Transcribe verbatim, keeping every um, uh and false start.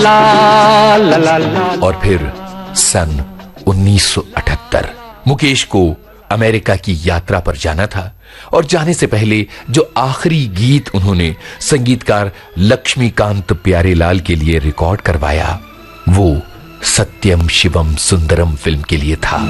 ला ला ला ला। और फिर सन उन्नीस सौ अठहत्तर मुकेश को अमेरिका की यात्रा पर जाना था और जाने से पहले जो आखिरी गीत उन्होंने संगीतकार लक्ष्मीकांत प्यारेलाल के लिए रिकॉर्ड करवाया वो सत्यम शिवम सुंदरम फिल्म के लिए था।